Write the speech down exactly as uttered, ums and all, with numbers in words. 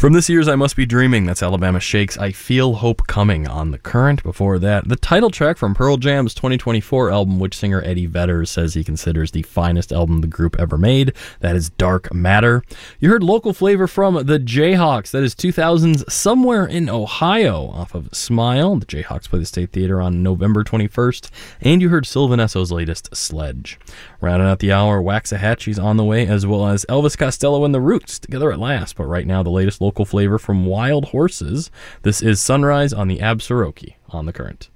From this year's I Must Be Dreaming, that's Alabama Shakes, I Feel Hope Coming on The Current. Before that, the title track from Pearl Jam's twenty twenty-four album, which singer Eddie Vedder says he considers the finest album the group ever made. That is Dark Matter. You heard local flavor from the Jayhawks. That is two thousands Somewhere in Ohio off of Smile. The Jayhawks play the State Theater on November twenty-first. And you heard Sylvan Esso's latest, Sledge. Rounding out the hour, Waxahachie's on the way, as well as Elvis Costello and the Roots together at last. But right now, the latest local flavor from Wild Horses. This is Sunrise on the Absaroki on The Current.